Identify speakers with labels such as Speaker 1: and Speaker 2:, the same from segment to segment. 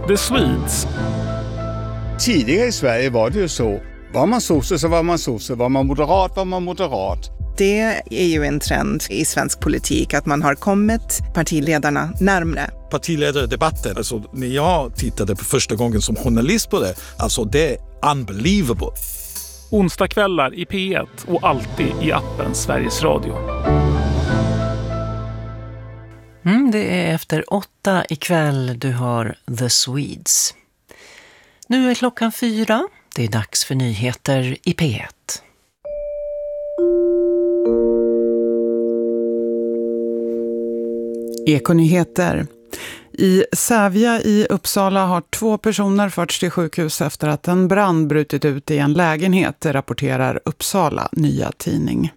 Speaker 1: The Swedes.
Speaker 2: Tidigare i Sverige var det ju så. Var man sosse så var man sosse. Var man moderat.
Speaker 3: Det är ju en trend i svensk politik att man har kommit partiledarna närmare.
Speaker 4: Partiledardebatten, alltså när jag tittade på första gången som journalist på det, alltså det är unbelievable.
Speaker 1: Onsdagskvällar i P1 och alltid i appen Sveriges Radio.
Speaker 5: Det är efter 8 ikväll du har The Swedes. Nu är klockan 4. Det är dags för nyheter i P1.
Speaker 6: Ekonyheter. I Sävja i Uppsala har 2 personer förts till sjukhus efter att en brand brutit ut i en lägenhet, rapporterar Uppsala Nya Tidning.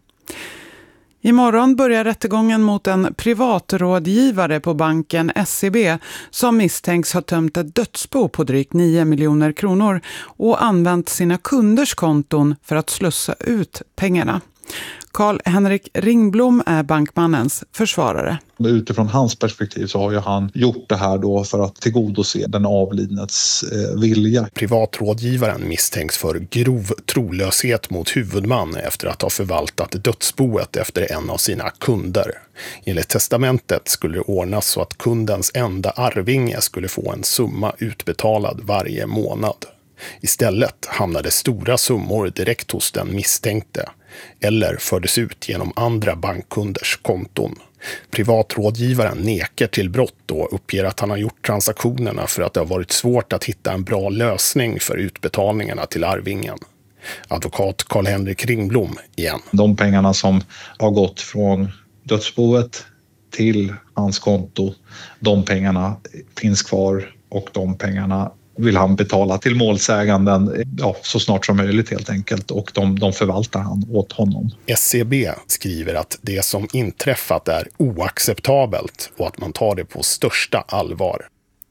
Speaker 6: Imorgon börjar rättegången mot en privatrådgivare på banken SEB som misstänks ha tömt ett dödsbo på drygt 9 miljoner kronor och använt sina kunders konton för att slussa ut pengarna. Carl-Henrik Ringblom är bankmannens försvarare.
Speaker 7: Utifrån hans perspektiv så har ju han gjort det här då för att tillgodose den avlidnes vilja.
Speaker 8: Privatrådgivaren misstänks för grov trolöshet mot huvudman efter att ha förvaltat dödsboet efter en av sina kunder. Enligt testamentet skulle det ordnas så att kundens enda arvinge skulle få en summa utbetalad varje månad. Istället hamnade stora summor direkt hos den misstänkte eller fördes ut genom andra bankkunders konton. Privatrådgivaren nekar till brott och uppger att han har gjort transaktionerna för att det har varit svårt att hitta en bra lösning för utbetalningarna till arvingen. Advokat Carl-Henrik Ringblom igen.
Speaker 7: De pengarna som har gått från dödsboet till hans konto, de pengarna finns kvar och de pengarna vill han betala till målsäganden så snart som möjligt helt enkelt, och de förvaltar han åt honom.
Speaker 8: SEB skriver att det som inträffat är oacceptabelt och att man tar det på största allvar.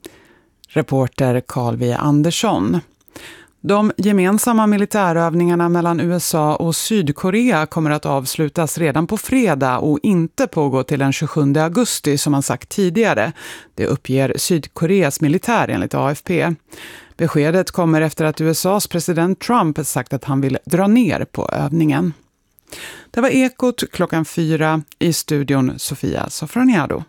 Speaker 6: Reporter Carl V. Andersson. De gemensamma militärövningarna mellan USA och Sydkorea kommer att avslutas redan på fredag och inte pågå till den 27 augusti som man sagt tidigare. Det uppger Sydkoreas militär enligt AFP. Beskedet kommer efter att USAs president Trump sagt att han vill dra ner på övningen. Det var Ekot klockan 4 i studion Sofia Sofroniado.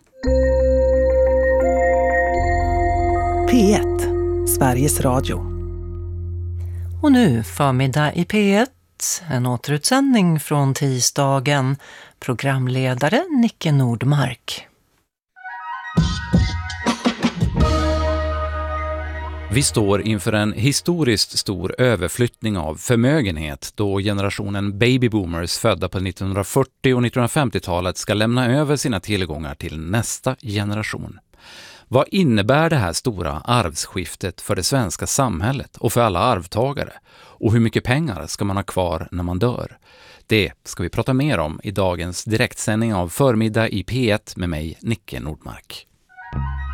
Speaker 9: P1, Sveriges Radio.
Speaker 5: Och nu förmiddag i P1, en återutsändning från tisdagen. Programledare Nicke Nordmark.
Speaker 10: Vi står inför en historiskt stor överflyttning av förmögenhet då generationen babyboomers födda på 1940- och 1950-talet ska lämna över sina tillgångar till nästa generation. Vad innebär det här stora arvsskiftet för det svenska samhället och för alla arvtagare? Och hur mycket pengar ska man ha kvar när man dör? Det ska vi prata mer om i dagens direktsändning av Förmiddag i P1 med mig, Nicke Nordmark.